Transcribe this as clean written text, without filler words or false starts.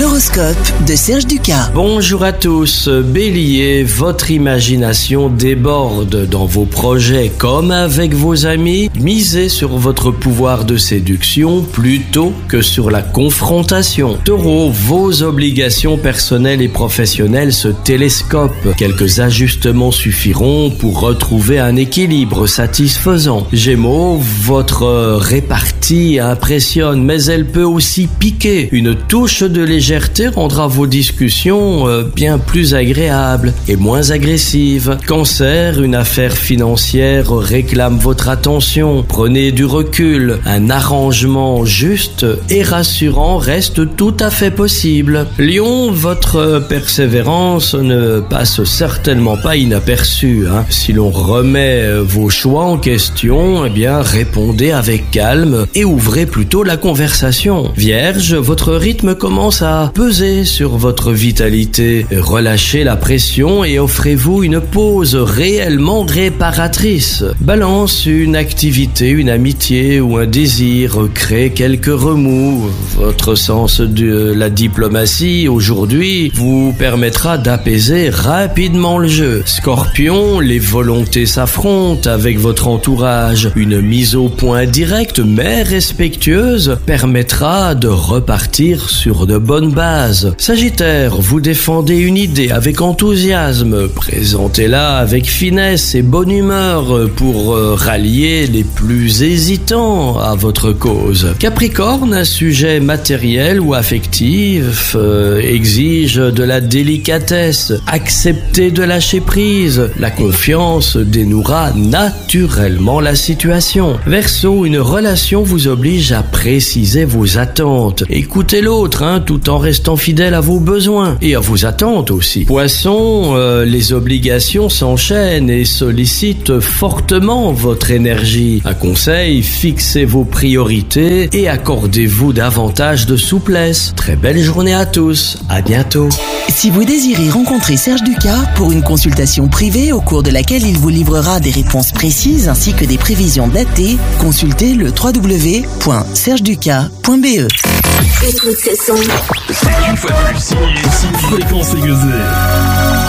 L'horoscope de Serge Ducas. Bonjour à tous, Bélier, votre imagination déborde dans vos projets comme avec vos amis. Misez sur votre pouvoir de séduction plutôt que sur la confrontation. Taureau, vos obligations personnelles et professionnelles se télescopent. Quelques ajustements suffiront pour retrouver un équilibre satisfaisant. Gémeaux, votre répartie impressionne, mais elle peut aussi piquer. Une touche de légèreté rendra vos discussions bien plus agréables et moins agressives. Cancer, une affaire financière réclame votre attention. Prenez du recul. Un arrangement juste et rassurant reste tout à fait possible. Lion, votre persévérance ne passe certainement pas inaperçue. Si l'on remet vos choix en question, répondez avec calme et ouvrez plutôt la conversation. Vierge, votre rythme commence à peser sur votre vitalité. Relâchez la pression et offrez-vous une pause réellement réparatrice. Balance, une activité, une amitié ou un désir crée quelques remous. Votre sens de la diplomatie aujourd'hui vous permettra d'apaiser rapidement le jeu. Scorpion, les volontés s'affrontent avec votre entourage. Une mise au point directe mais respectueuse permettra de repartir sur de bonnes bases. Sagittaire, vous défendez une idée avec enthousiasme. Présentez-la avec finesse et bonne humeur pour rallier les plus hésitants à votre cause. Capricorne, un sujet matériel ou affectif exige de la délicatesse. Acceptez de lâcher prise. La confiance dénouera naturellement la situation. Verseau, une relation vous oblige à préciser vos attentes. Écoutez l'autre, tout en restant fidèle à vos besoins et à vos attentes aussi. Poisson, les obligations s'enchaînent et sollicitent fortement votre énergie. Un conseil, fixez vos priorités et accordez-vous davantage de souplesse. Très belle journée à tous, à bientôt. Si vous désirez rencontrer Serge Ducas pour une consultation privée au cours de laquelle il vous livrera des réponses précises ainsi que des prévisions datées, consultez le www.sergeducas.be. Écoute ce son. C'est une fois de plus signé Fréquence Aiguisée.